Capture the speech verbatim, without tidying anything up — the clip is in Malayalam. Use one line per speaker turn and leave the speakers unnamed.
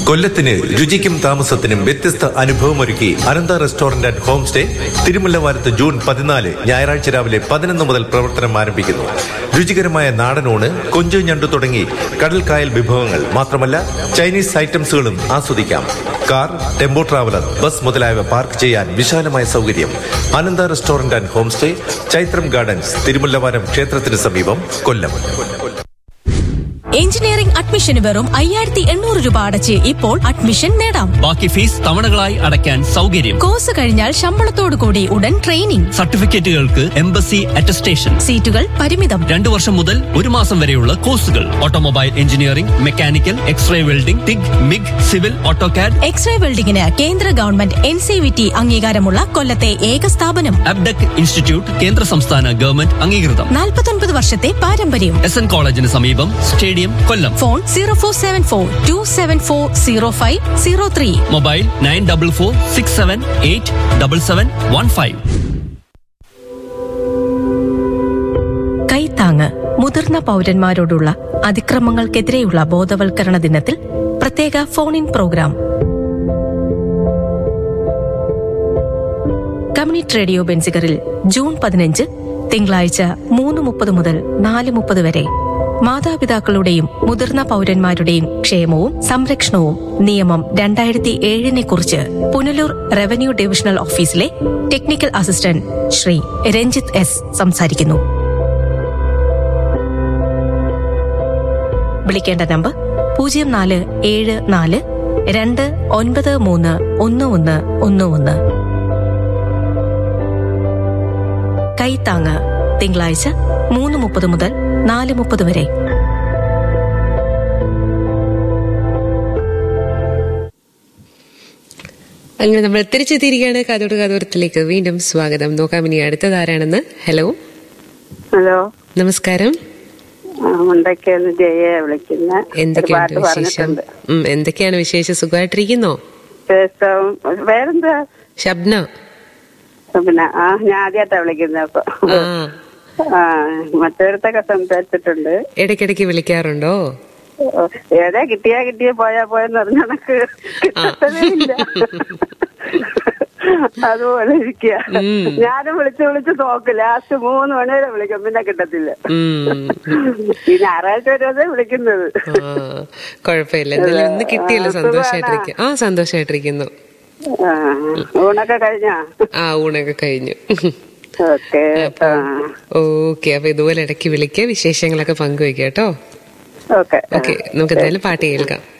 കൊല്ലത്തിന് രുചിക്കും താമസത്തിനും വ്യത്യസ്ത അനുഭവമൊരുക്കി അനന്ത restaurant and home stay തിരുമുല്ലവാരത്ത് June പതിനാല് ഞായറാഴ്ച രാവിലെ പതിനൊന്ന് മുതൽ പ്രവർത്തനം ആരംഭിക്കുന്നു. രുചികരമായ നാടനൂണ്, കൊഞ്ച്, ഞണ്ടു തുടങ്ങി കടൽക്കായൽ വിഭവങ്ങൾ മാത്രമല്ല ചൈനീസ് ഐറ്റംസുകളും ആസ്വദിക്കാം. കാർ, ടെമ്പോ ട്രാവലർ, ബസ് മുതലായവ പാർക്ക് ചെയ്യാൻ വിശാലമായ സൗകര്യം. അനന്ത restaurant and home stay, Chaithram gardens, Thirumullavaram ക്ഷേത്രത്തിന് സമീപം, കൊല്ലം.
എഞ്ചിനീയറിംഗ് അഡ്മിഷന് വെറും അയ്യായിരത്തി എണ്ണൂറ് രൂപ അടച്ച് ഇപ്പോൾ അഡ്മിഷൻ നേടാം.
ബാക്കി ഫീസ് തവണകളായി അടയ്ക്കാൻ സൗകര്യം.
കോഴ്സ് കഴിഞ്ഞാൽ ശമ്പളത്തോടു കൂടി ഉടൻ ട്രെയിനിംഗ്.
സർട്ടിഫിക്കറ്റുകൾക്ക് embassy attestation.
സീറ്റുകൾ പരിമിതം.
രണ്ടു വർഷം മുതൽ ഒരു മാസം വരെയുള്ള കോഴ്സുകൾ. Automobile engineering, mechanical, x-ray welding, TIG, MiG, civil, AutoCAD.
X-ray വെൽഡിംഗിന് കേന്ദ്ര government N C V T അംഗീകാരമുള്ള കൊല്ലത്തെ ഏക സ്ഥാപനം.
അബ്ഡക് ഇൻസ്റ്റിറ്റ്യൂട്ട് കേന്ദ്ര സംസ്ഥാന ഗവൺമെന്റ് അംഗീകൃതം.
നാൽപ്പത്തൊൻപത് വർഷത്തെ പാരമ്പര്യം.
എസ് എൻ കോളേജിന് സമീപം, stadium, Kollam.
Phone zero four seven four to seven four zero five zero three.
Mobile nine double four six seven eight double seven one five.
കൈത്താങ്ങ് മുതിർന്ന പൗരന്മാരോടുള്ള അതിക്രമങ്ങൾക്കെതിരെയുള്ള ബോധവൽക്കരണ ദിനത്തിൽ പ്രത്യേക phone in programme. Community radio ബെൻസിഗറിൽ June പതിനഞ്ച് തിങ്കളാഴ്ച മൂന്ന് മുപ്പത് മുതൽ നാല് മുപ്പത് വരെ മാതാപിതാക്കളുടെയും മുതിർന്ന പൗരന്മാരുടെയും ക്ഷേമവും സംരക്ഷണവും നിയമം രണ്ടായിരത്തി ഏഴിനെ കുറിച്ച് പുനലൂർ റവന്യൂ ഡിവിഷണൽ ഓഫീസിലെ technical assistant Shri Ranjith S സംസാരിക്കുന്നു. വിളിക്കേണ്ട നമ്പർ പൂജ്യം നാല് ഏഴ് നാല് രണ്ട് ഒൻപത് മൂന്ന് ഒന്ന് ഒന്ന് ഒന്ന് ഒന്ന്. കൈത്താങ്ങ് തിങ്കളാഴ്ച മൂന്ന് മുപ്പത് മുതൽ നാല് മുപ്പത് വരെ.
അങ്ങനെ നമ്മൾ തിരിച്ചെത്തിയിരിക്കുകയാണ് കാതോട് കാതോരത്തിലേക്ക്. വീണ്ടും സ്വാഗതം. നോക്കാം ഇനി അടുത്തതാരാണെന്ന്. ഹലോ
ഹലോ
നമസ്കാരം.
എന്തൊക്കെയാണ് ജയ വിളിക്കുന്നത്?
എന്തൊക്കെയാണ് വിശേഷം? എന്തൊക്കെയാണ് വിശേഷം? സുഖമായിട്ടിരിക്കുന്നോ?
വേറെന്താ?
ഷബ്ന.
പിന്നെ ആ ഞാൻ ആദ്യമായിട്ടാ വിളിക്കുന്നത്. അപ്പൊ ആ മറ്റൊരുത്തൊക്കെ സംസാരിച്ചിട്ടുണ്ട്.
ഇടയ്ക്കിടയ്ക്ക് വിളിക്കാറുണ്ടോ?
ഏതാ കിട്ടിയാ കിട്ടിയ പോയാ പോയെന്ന് പറഞ്ഞ കണക്ക് കിട്ടത്തേയില്ല. അതുപോലെ ഇരിക്കുക. ഞാനും വിളിച്ച് വിളിച്ച് നോക്കും. ലാസ്റ്റ് മൂന്ന് മണിവരെ വിളിക്കും, പിന്നെ കിട്ടത്തില്ല. ഈ ഞായറാഴ്ച വരുവതേ വിളിക്കുന്നത്.
കുഴപ്പമില്ല, എന്തായാലും ഇന്ന് കിട്ടിയല്ലോ. സന്തോഷമായിട്ടിരിക്കും. ആ സന്തോഷമായിട്ടിരിക്കുന്നു.
ഊണൊക്കെ കഴിഞ്ഞാ? ആ
ഊണൊക്കെ കഴിഞ്ഞു.
Okay
okay. അപ്പൊ ഇതുപോലെ ഇടയ്ക്ക് വിളിക്കുക, വിശേഷങ്ങളൊക്കെ പങ്കുവയ്ക്കാം കേട്ടോ.
Okay
okay. നമുക്ക് എന്തായാലും പാട്ട് കേൾക്കാം.